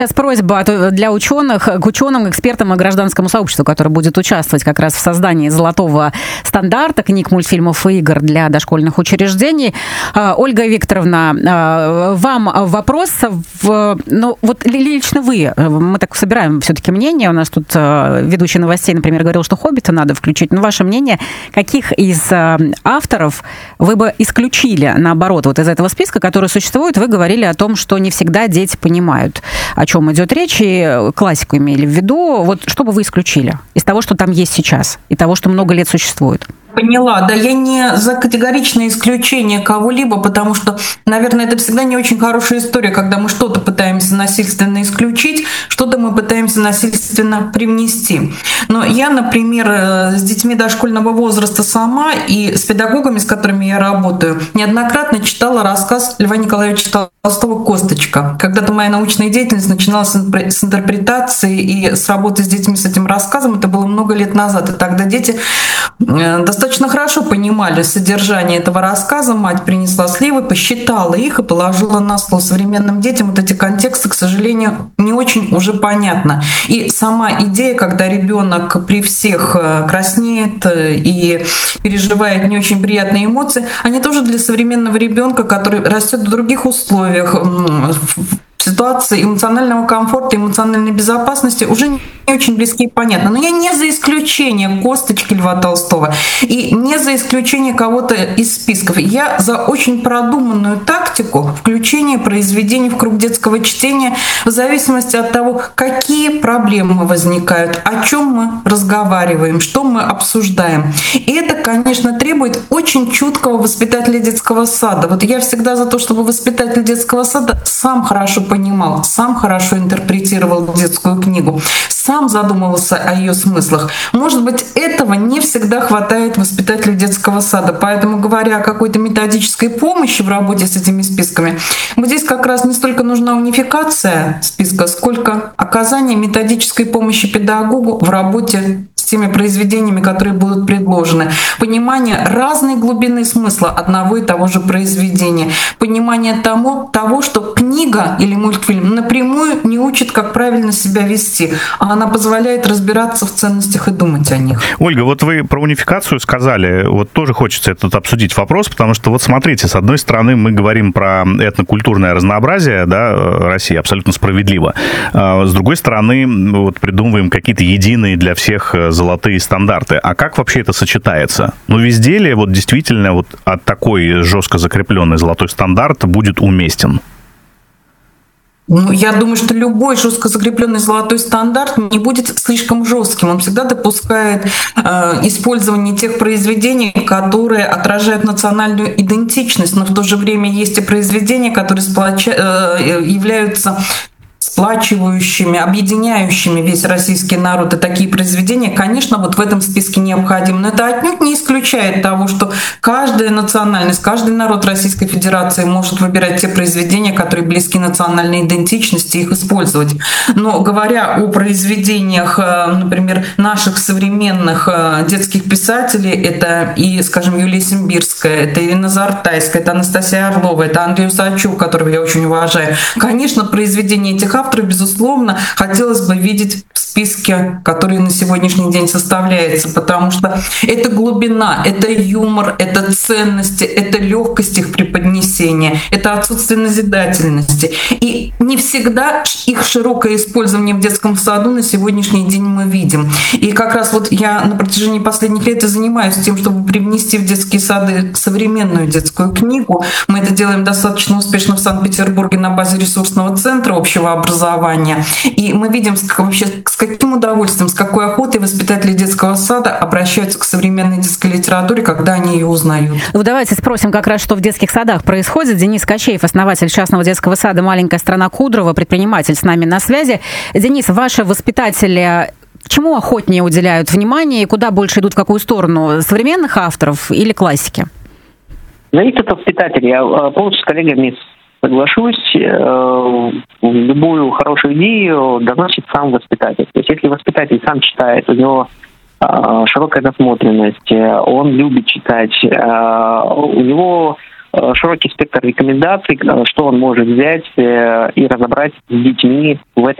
Сейчас просьба для ученых, к ученым, экспертам и гражданскому сообществу, которое будет участвовать как раз в создании золотого стандарта книг, мультфильмов и игр для дошкольных учреждений. Ольга Викторовна, вам вопрос. Вот лично вы, мы так собираем все-таки мнение, у нас тут ведущий новостей, например, говорил, что «Хоббита» надо включить, но ваше мнение, каких из авторов вы бы исключили, наоборот, вот из этого списка, который существует? Вы говорили о том, что не всегда дети понимают, о чем идет речь, и классику имели в виду. Вот что бы вы исключили из того, что там есть сейчас, и того, что много лет существует? Поняла. Да, я не за категоричное исключение кого-либо, потому что, наверное, это всегда не очень хорошая история, когда мы что-то пытаемся насильственно исключить, что-то мы пытаемся насильственно привнести. Но я, например, с детьми дошкольного возраста сама и с педагогами, с которыми я работаю, неоднократно читала рассказ Льва Николаевича Толстого «Косточка». Когда-то моя научная деятельность начиналась с интерпретации и с работы с детьми с этим рассказом. Это было много лет назад, и тогда дети достаточно хорошо понимали содержание этого рассказа. Мать принесла сливы, посчитала их и положила на стол. Современным детям вот эти контексты, к сожалению, не очень уже понятно. И сама идея, когда ребенок при всех краснеет и переживает не очень приятные эмоции, они тоже для современного ребенка, который растет в других условиях, в ситуации эмоционального комфорта, эмоциональной безопасности, уже не очень близки и понятны. Но я не за исключение «Косточки» Льва Толстого и не за исключение кого-то из списков. Я за очень продуманную тактику включения произведений в круг детского чтения в зависимости от того, какие проблемы возникают, о чем мы разговариваем, что мы обсуждаем. И это, конечно, требует очень чуткого воспитателя детского сада. Вот я всегда за то, чтобы воспитатель детского сада сам хорошо понимал, сам хорошо интерпретировал детскую книгу, сам задумывался о ее смыслах. Может быть, этого не всегда хватает воспитателю детского сада. Поэтому, говоря о какой-то методической помощи в работе с этими списками, вот здесь как раз не столько нужна унификация списка, сколько оказание методической помощи педагогу в работе с теми произведениями, которые будут предложены. Понимание разной глубины смысла одного и того же произведения. Понимание того, что книга или мультфильм напрямую не учит, как правильно себя вести, а она позволяет разбираться в ценностях и думать о них. Ольга, вот вы про унификацию сказали. Вот тоже хочется этот обсудить вопрос, потому что вот смотрите, с одной стороны мы говорим про этнокультурное разнообразие, да, России, абсолютно справедливо. С другой стороны, вот придумываем какие-то единые для всех золотые стандарты. А как вообще это сочетается? Ну, везде ли вот действительно вот такой жестко закрепленный золотой стандарт будет уместен? Ну, я думаю, что любой жестко закрепленный золотой стандарт не будет слишком жестким. Он всегда допускает использование тех произведений, которые отражают национальную идентичность, но в то же время есть и произведения, которые являются сплачивающими, объединяющими весь российский народ. И такие произведения, конечно, вот в этом списке необходимы. Но это отнюдь не исключает того, что каждая национальность, каждый народ Российской Федерации может выбирать те произведения, которые близки национальной идентичности, их использовать. Но говоря о произведениях, например, наших современных детских писателей, это и, скажем, Юлия Симбирская, это Ирина Зартайская, это Анастасия Орлова, это Андрей Усачев, которого я очень уважаю. Конечно, произведения этих авторов, безусловно, хотелось бы видеть в списке, который на сегодняшний день составляется, потому что это глубина, это юмор, это ценности, это легкость их преподнесения, это отсутствие назидательности. И не всегда их широкое использование в детском саду на сегодняшний день мы видим. И как раз вот я на протяжении последних лет и занимаюсь тем, чтобы привнести в детские сады современную детскую книгу. Мы это делаем достаточно успешно в Санкт-Петербурге на базе ресурсного центра общего образования. И мы видим, вообще, с каким удовольствием, с какой охотой воспитатели детского сада обращаются к современной детской литературе, когда они ее узнают. Ну, давайте спросим как раз, что в детских садах происходит. Денис Качеев, основатель частного детского сада «Маленькая страна Кудрово», предприниматель, с нами на связи. Денис, ваши воспитатели чему охотнее уделяют внимание и куда больше идут, в какую сторону? Современных авторов или классики? Зависит от воспитателя. Я полностью с коллегами соглашусь, любую хорошую идею доносит сам воспитатель. То есть если воспитатель сам читает, у него широкая насмотренность, он любит читать, у него широкий спектр рекомендаций, что он может взять и разобрать с детьми в этой